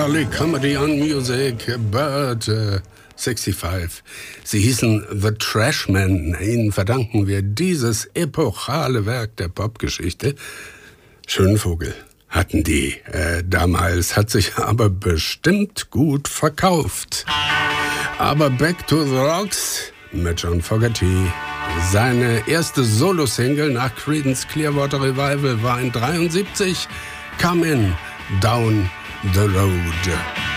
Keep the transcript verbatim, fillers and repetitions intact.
Early Comedy on Music, Bird äh, fünfundsiebzig. Sie hießen The Trashmen. Ihnen verdanken wir dieses epochale Werk der Popgeschichte. Schönen Vogel hatten die äh, damals, hat sich aber bestimmt gut verkauft. Aber Back to the Rocks mit John Fogerty. Seine erste Solo-Single nach Creedence Clearwater Revival war in dreiundsiebzig Come In Down the Road.